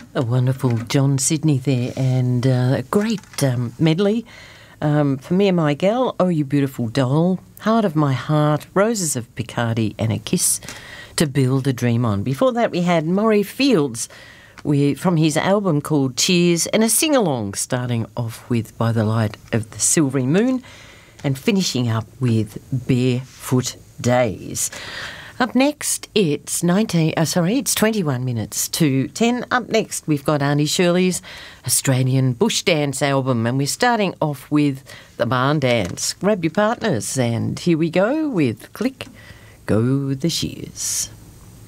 A wonderful John Sidney there, and a great medley. For me and my gal, Oh You Beautiful Doll, Heart of My Heart, Roses of Picardy, and A Kiss to Build a Dream On. Before that we had Maury Fields from his album called Cheers, and a sing-along starting off with By the Light of the Silvery Moon and finishing up with Barefoot Days. Up next, it's 21 minutes to 10. Up next, we've got Auntie Shirley's Australian Bush Dance album, and we're starting off with the Barn Dance. Grab your partners, and here we go with Click Go the Shears.